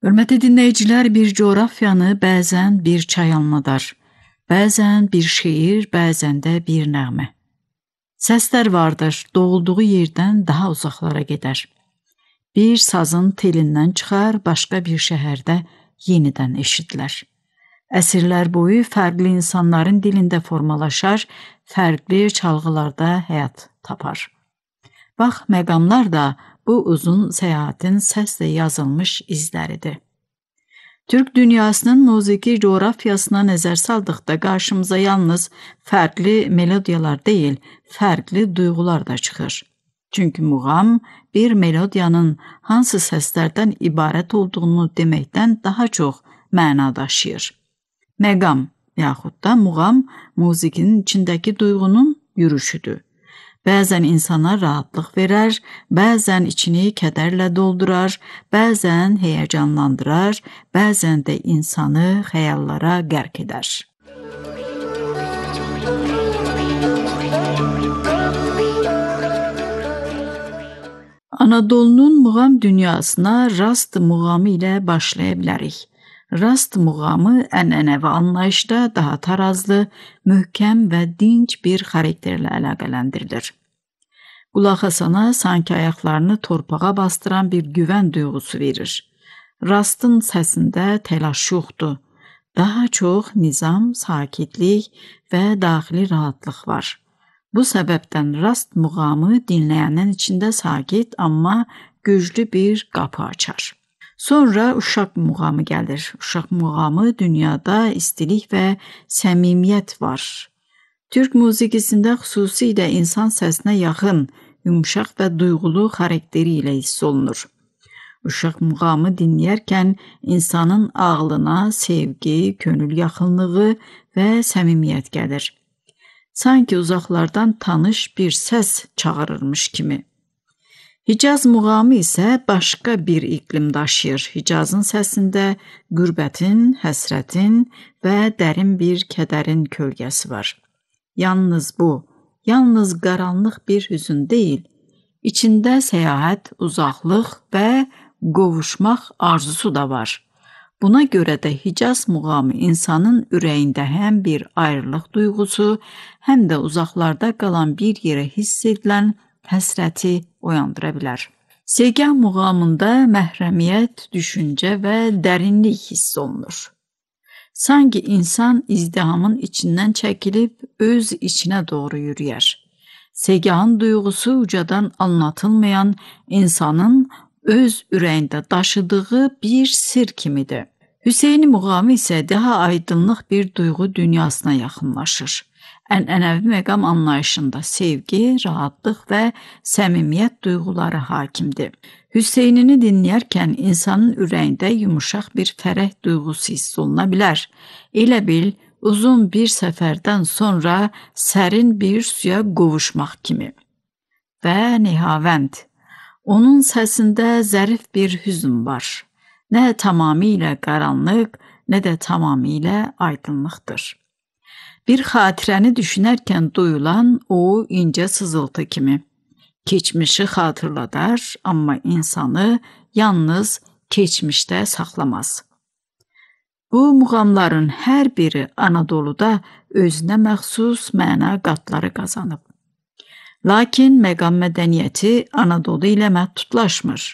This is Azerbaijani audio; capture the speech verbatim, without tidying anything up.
Hörmətli dinləyicilər, bir coğrafyanı bəzən bir çay anladar, bəzən bir şeir, bəzən də bir nəğmə. Səslər vardır, doğulduğu yerdən daha uzaqlara gedər. Bir sazın telindən çıxar, başqa bir şəhərdə yenidən eşidilər. Əsrlər boyu fərqli insanların dilində formalaşar, fərqli çalğılarda həyat tapar. Bax, məqamlar da bu uzun səyahətin səslə yazılmış izləridir. Türk dünyasının musiqi coğrafyasına nəzər saldıqda qarşımıza yalnız fərqli melodiyalar deyil, fərqli duyğular da çıxır. Çünki muğam bir melodiyanın hansı səslərdən ibarət olduğunu deməkdən daha çox məna daşıyır. Məqam yaxud da muğam musiqinin içindəki duyğunun yürüşüdür. Bəzən insana rahatlıq verər, bəzən içini kədərlə doldurar, bəzən həyəcanlandırar, bəzən də insanı xəyallara qərq edər. Anadolunun muğam dünyasına rast muğamı ilə başlaya bilərik. Rast muğamı ənənəvi anlayışda daha tarazlı, möhkəm və dinc bir xarakterlə əlaqələndirilir. Qulaq asana sanki ayaqlarını torpağa bastıran bir güvən duyğusu verir. Rastın səsində təlaş yoxdur. Daha çox nizam, sakitlik və daxili rahatlıq var. Bu səbəbdən rast muğamı dinləyənin içində sakit, amma güclü bir qapı açar. Sonra uşaq muğamı gəlir. Uşaq muğamı dünyada istilik və səmimiyyət var. Türk musiqisində xüsusilə insan səsinə yaxın, yumuşaq və duyğulu xarakteri ilə hiss olunur. Uşaq muğamı dinləyərkən insanın ağlına sevgi, könül yaxınlığı və səmimiyyət gəlir. Sanki uzaqlardan tanış bir səs çağırırmış kimi. Hicaz muğamı isə başqa bir iqlim daşıyır. Hicazın səsində qürbətin, həsrətin və dərin bir kədərin kölgəsi var. Yalnız bu, yalnız qaranlıq bir hüzün deyil, içində səyahət, uzaqlıq və qovuşmaq arzusu da var. Buna görə də Hicaz muğamı insanın ürəyində həm bir ayrılıq duyğusu, həm də uzaqlarda qalan bir yerə hiss edilən həsrəti oyandıra bilər. Segah muğamında məhrəmiyyət, düşüncə və dərinlik hiss olunur. Sanki insan izdihamın içindən çəkilib öz içinə doğru yürüyər. Segahın duyğusu ucadan anlatılmayan insanın öz ürəyində daşıdığı bir sir kimidir. Hüseyni muğamı isə daha aydınlıq bir duyğu dünyasına yaxınlaşır. Ənənəvi məqam anlayışında sevgi, rahatlıq və səmimiyyət duyğuları hakimdir. Hüseynini dinləyərkən insanın ürəyində yumuşaq bir fərəh duyğusu hiss oluna bilər. Elə bil, uzun bir səfərdən sonra sərin bir suya qovuşmaq kimi. Və Nihavənd, onun səsində zərif bir hüzn var. Nə tamamilə qaranlıq, nə də tamamilə aydınlıqdır. Bir xatirəni düşünərkən duyulan o incə sızıltı kimi. Keçmişi xatırladar, amma insanı yalnız keçmişdə saxlamaz. Bu muğamların hər biri Anadoluda özünə məxsus məna qatları qazanıb. Lakin məqam mədəniyyəti Anadolu ilə məhdudlaşmır.